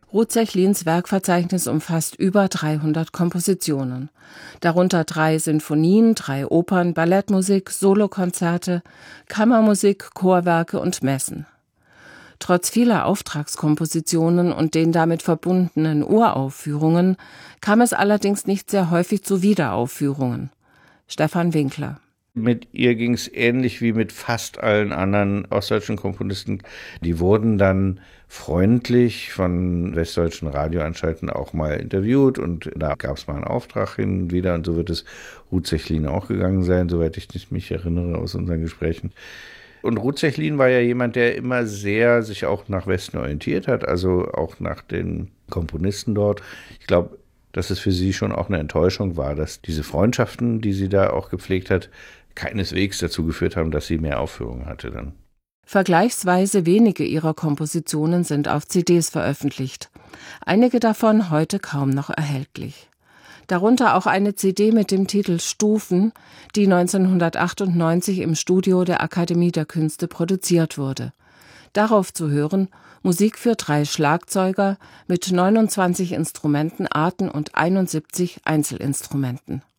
Ruth Sechlins Werkverzeichnis umfasst über 300 Kompositionen, darunter 3 Sinfonien, 3 Opern, Ballettmusik, Solokonzerte, Kammermusik, Chorwerke und Messen. Trotz vieler Auftragskompositionen und den damit verbundenen Uraufführungen kam es allerdings nicht sehr häufig zu Wiederaufführungen. Stefan Winkler. Mit ihr ging es ähnlich wie mit fast allen anderen ostdeutschen Komponisten. Die wurden dann freundlich von westdeutschen Radioanstalten auch mal interviewt und da gab es mal einen Auftrag hin und wieder und so wird es Ruth Sechlin auch gegangen sein, soweit ich mich erinnere aus unseren Gesprächen. Und Ruth Sechlin war ja jemand, der immer sehr sich auch nach Westen orientiert hat, also auch nach den Komponisten dort. Ich glaube, dass es für sie schon auch eine Enttäuschung war, dass diese Freundschaften, die sie da auch gepflegt hat, keineswegs dazu geführt haben, dass sie mehr Aufführungen hatte dann. Vergleichsweise wenige ihrer Kompositionen sind auf CDs veröffentlicht. Einige davon heute kaum noch erhältlich. Darunter auch eine CD mit dem Titel Stufen, die 1998 im Studio der Akademie der Künste produziert wurde. Darauf zu hören Musik für 3 Schlagzeuger mit 29 Instrumentenarten und 71 Einzelinstrumenten.